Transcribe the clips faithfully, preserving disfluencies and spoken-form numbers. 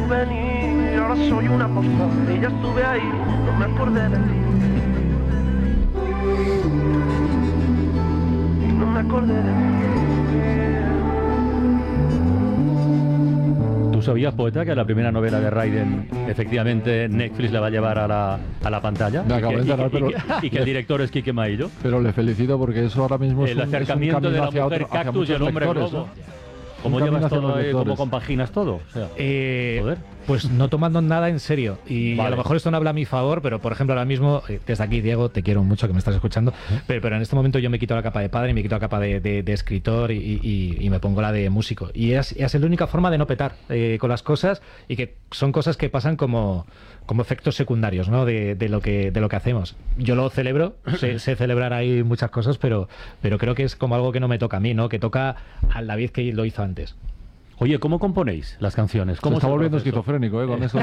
souvenir. Ahora soy una postal y ya estuve ahí, no me acordé de ti. No me acordé de ti. ¿Tú sabías, poeta, que la primera novela de Raiden efectivamente Netflix la va a llevar a la, a la pantalla? Me acabo de enterar, pero... y, que, y que el director es Quique Maillo. Pero le felicito porque eso ahora mismo es el un, acercamiento es un de la hacia mujer otro, hacia cactus y el hombre lectores, globo. ¿no? ¿Cómo Un llevas camino hacia todo? los Eh, ¿Cómo lectores. compaginas todo? O sea, Eh, joder. Pues no tomando nada en serio. Y Vale. a lo mejor esto no habla a mi favor, pero por ejemplo ahora mismo, eh, desde aquí, Diego, te quiero mucho que me estás escuchando, pero, pero en este momento yo me quito la capa de padre y me quito la capa de, de, de escritor y, y, y me pongo la de músico. Y es, es la única forma de no petar eh, con las cosas, y que son cosas que pasan como, como efectos secundarios, ¿no? de, de, lo que, de lo que hacemos. Yo lo celebro, sé, sé celebrar ahí muchas cosas, pero, pero creo que es como algo que no me toca a mí, ¿no? Que toca al David que lo hizo antes. Oye, ¿cómo componéis las canciones? Se ¿Cómo está es el volviendo proceso? esquizofrénico, ¿eh? Con eso de...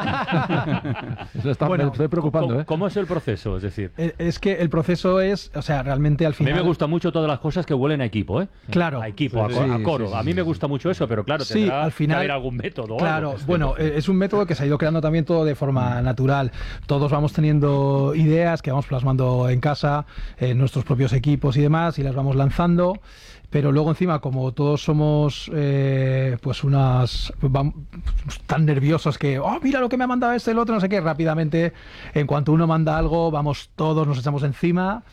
Se está, Bueno, me estoy preocupando, ¿Cómo, ¿eh? ¿Cómo es el proceso? Es decir, Eh, Es que el proceso es, o sea, realmente al a final... mí me gustan mucho todas las cosas que huelen a equipo, ¿eh? Claro. A equipo, a, Sí, co- sí, a coro. sí, sí, a mí me gusta mucho eso, pero claro, Sí, tendrá al final- que haber algún método. o Claro, algo. bueno, eh, es un método que se ha ido creando también todo de forma natural. Todos vamos teniendo ideas que vamos plasmando en casa, en nuestros propios equipos y demás, y las vamos lanzando. Pero luego encima, como todos somos eh, pues unas vam- tan nerviosos que, oh, mira lo que me ha mandado este, el otro, no sé qué, rápidamente, en cuanto uno manda algo, vamos todos, nos echamos encima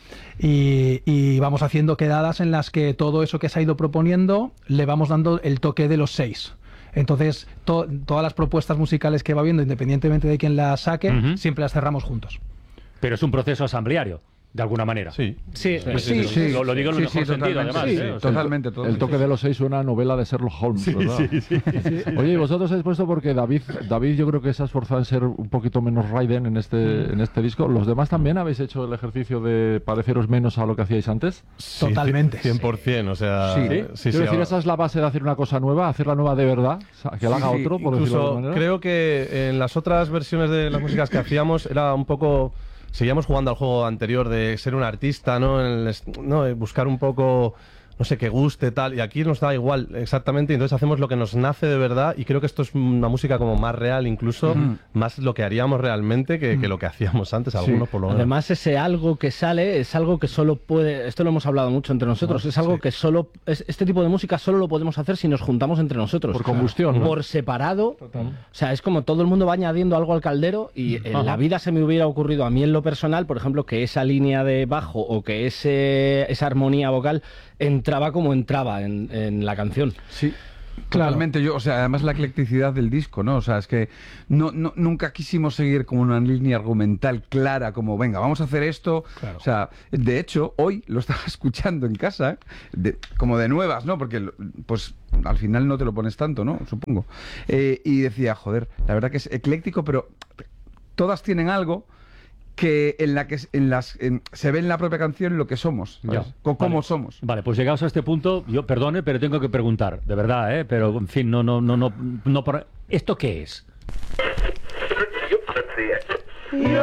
y, y vamos haciendo quedadas en las que todo eso que se ha ido proponiendo le vamos dando el toque de los seis. Entonces, to- todas las propuestas musicales que va viendo, independientemente de quién las saque, Ujú. siempre las cerramos juntos. Pero es un proceso asambleario, de alguna manera. Sí. Sí, Sí, sí, lo, lo digo en el Sí, mejor sí, sentido, totalmente. además. Sí, ¿eh? O sea, totalmente. todo. El toque de los seis suena a novela de Sherlock Holmes, ¿verdad? Oye, y vosotros habéis puesto porque David, David yo creo que se ha esforzado en ser un poquito menos Raiden en este, en este disco. ¿Los demás también habéis hecho el ejercicio de pareceros menos a lo que hacíais antes? Sí, Totalmente. cien por ciento, o sea... Sí, sí, Quiero sí, decir, ahora- esa es la base de hacer una cosa nueva, hacerla nueva de verdad, o sea, que la haga Sí, otro, por decirlo de incluso alguna manera. creo que en las otras versiones de las músicas que hacíamos era un poco... Seguíamos jugando al juego anterior de ser un artista, ¿no? En el est- ¿no? Eh, buscar un poco, no sé, que guste, tal. Y aquí nos da igual, exactamente. Y entonces hacemos lo que nos nace de verdad. Y creo que esto es una música como más real, incluso más lo que haríamos realmente que, que lo que hacíamos antes, algunos por lo menos. Además, ese algo que sale es algo que solo puede, esto lo hemos hablado mucho entre nosotros, es algo sí. que solo, es, este tipo de música solo lo podemos hacer si nos juntamos entre nosotros. Por combustión, ¿no? Por separado. O sea, es como todo el mundo va añadiendo algo al caldero y en Ajá. la vida se me hubiera ocurrido a mí en lo personal, por ejemplo, que esa línea de bajo o que ese, esa armonía vocal entraba como entraba en, en la canción. Sí, Claro. totalmente. Yo, o sea, además la eclecticidad del disco, ¿no? O sea, es que no, no, nunca quisimos seguir como una línea argumental clara, como, venga, vamos a hacer esto. Claro. O sea, de hecho, hoy lo estaba escuchando en casa, de- como de nuevas, ¿no? Porque, lo- pues, al final no te lo pones tanto, ¿no? Supongo. Eh, y decía, joder, la verdad que es ecléctico, pero todas tienen algo que en la que en las en- se ve en la propia canción lo que somos, ¿sabes? Ya. Co- cómo Vale. somos. Vale, pues llegados a este punto, yo perdone, pero tengo que preguntar, de verdad, ¿eh? Pero en fin, no, no, no, no, no por... ¿Esto qué es?